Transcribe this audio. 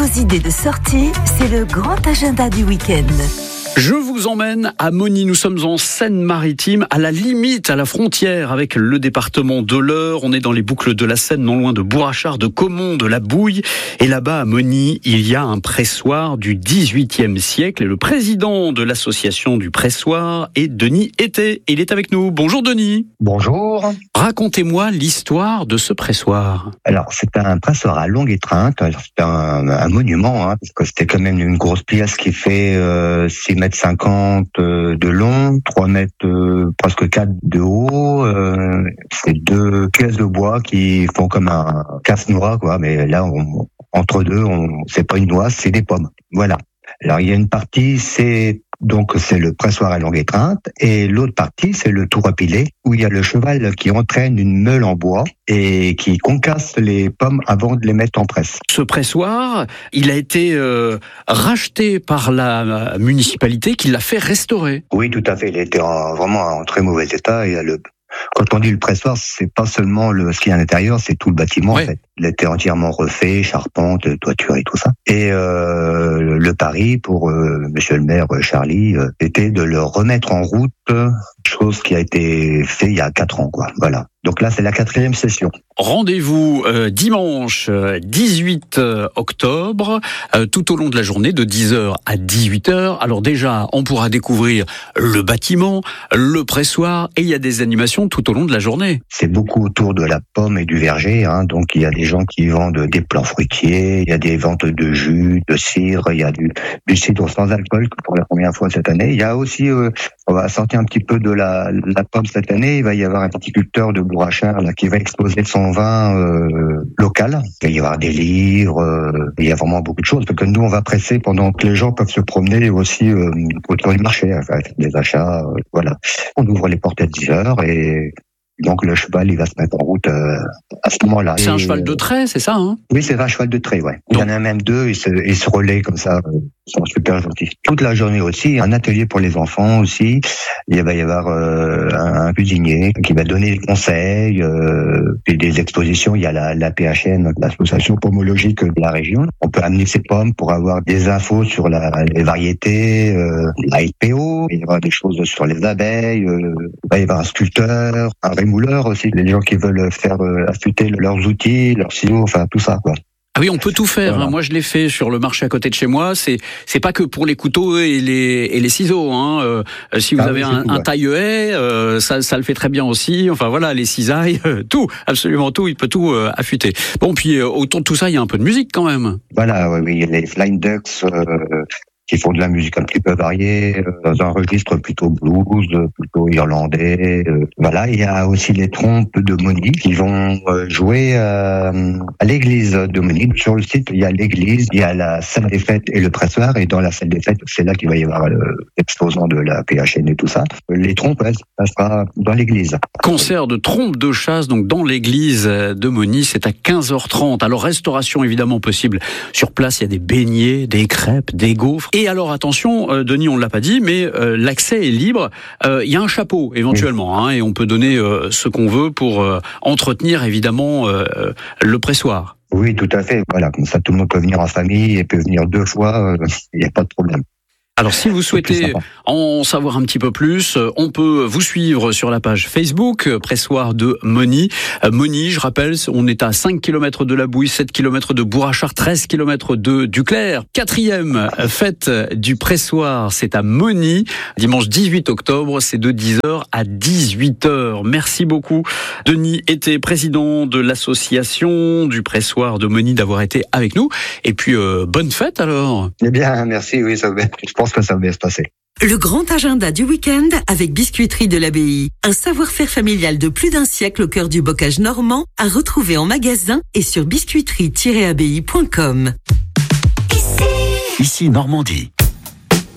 vos idées de sortie, c'est le grand agenda du week-end. Je vous emmène à Moni, nous sommes en Seine-Maritime, à la limite, à la frontière avec le département de l'Eure. On est dans les boucles de la Seine, non loin de Bourrachard, de Caumont, de la Bouille. Et là-bas, à Moni, il y a un pressoir du XVIIIe siècle. Et le président de l'association du pressoir est Denis Été. Il est avec nous. Bonjour Denis. Bonjour. Racontez-moi l'histoire de ce pressoir. Alors, c'est un pressoir à longue étreinte. C'est un monument, parce que c'était quand même une grosse pièce qui fait 6,50 m de long, 3 mètres, presque 4 de haut. C'est 2 pièces de bois qui font comme un casse-noix, quoi. Mais là, entre deux, c'est pas une noix, c'est des pommes. Voilà. Alors, il y a une partie, c'est le pressoir à longue étreinte, et l'autre partie, c'est le tour à piler, où il y a le cheval qui entraîne une meule en bois et qui concasse les pommes avant de les mettre en presse. Ce pressoir, il a été racheté par la municipalité qui l'a fait restaurer. Oui, tout à fait. Il était vraiment en très mauvais état. Quand on dit le pressoir, c'est pas seulement ce qu'il y a à l'intérieur, c'est tout le bâtiment. Ouais. En fait. Il était entièrement refait, charpente, toiture et tout ça. Et le pari pour Monsieur le maire Charlie était de le remettre en route, chose qui a été fait il y a 4 ans, quoi. Voilà. Donc là, c'est la 4e session. Rendez-vous dimanche 18 octobre, tout au long de la journée, de 10h à 18h. Alors déjà, on pourra découvrir le bâtiment, le pressoir, et il y a des animations tout au long de la journée. C'est beaucoup autour de la pomme et du verger, donc il y a des gens qui vendent des plants fruitiers, il y a des ventes de jus, de cidre, il y a du cidre sans alcool pour la première fois cette année. Il y a aussi, on va sortir un petit peu de la pomme cette année, il va y avoir un viticulteur de Bourrachard là, qui va exposer son vin local. Il va y avoir des livres, il y a vraiment beaucoup de choses, parce que nous on va presser pendant que les gens peuvent se promener aussi autour du marché, faire des achats, voilà. On ouvre les portes à 10h et donc le cheval il va se mettre en route à ce moment-là. C'est un cheval de trait, c'est ça, hein? Oui, c'est un cheval de trait, ouais. Il y en a même 2, ils se relaient comme ça, ils sont super gentils. Toute la journée aussi, un atelier pour les enfants aussi. Il va y avoir un cuisinier qui va donner des conseils, et des expositions. Il y a la PHN, l'association pomologique de la région. On peut amener ses pommes pour avoir des infos sur les variétés, la LPO. Il y aura des choses sur les abeilles. Il va y avoir un sculpteur, un rémouleur aussi. Les gens qui veulent faire affûter leurs outils, leurs silos, enfin tout ça, quoi. Ah oui, on peut tout faire. Voilà. Moi, je l'ai fait sur le marché à côté de chez moi. C'est pas que pour les couteaux et les ciseaux. Si vous avez un taille-haie, ça le fait très bien aussi. Enfin voilà, les cisailles, tout, absolument tout. Il peut tout affûter. Bon, puis autour de tout ça, il y a un peu de musique quand même. Voilà, oui, il y a les Flying Ducks qui font de la musique un petit peu variée, dans un registre plutôt blues, plutôt irlandais. Voilà, il y a aussi les trompes de Moni qui vont jouer à l'église de Moni. Sur le site, il y a l'église, il y a la salle des fêtes et le pressoir. Et dans la salle des fêtes, c'est là qu'il va y avoir l'exposant de la PHN et tout ça. Les trompes, ça sera dans l'église. Concert de trompes de chasse, donc dans l'église de Moni, c'est à 15h30. Alors restauration évidemment possible sur place. Il y a des beignets, des crêpes, des gaufres. Et alors attention, Denis, on ne l'a pas dit, mais l'accès est libre. Il y a un chapeau éventuellement, et on peut donner ce qu'on veut pour entretenir évidemment le pressoir. Oui, tout à fait. Voilà, comme ça tout le monde peut venir en famille et peut venir 2 fois. Il n'y a pas de problème. Alors si vous souhaitez en savoir un petit peu plus, on peut vous suivre sur la page Facebook Pressoir de Moni. Moni, je rappelle, on est à 5 km de la Bouille, 7 km de Bourrachard, 13 km de Duclerc. 4e fête du pressoir, c'est à Moni, dimanche 18 octobre, c'est de 10h à 18h. Merci beaucoup Denis Été, président de l'association du pressoir de Moni, d'avoir été avec nous. Et puis bonne fête alors. Eh bien, merci, oui, je pense que ça va bien se passer. Le grand agenda du week-end avec Biscuiterie de l'Abbaye. Un savoir-faire familial de plus d'un siècle au cœur du bocage normand à retrouver en magasin et sur biscuiterie-abbaye.com. Ici Normandie.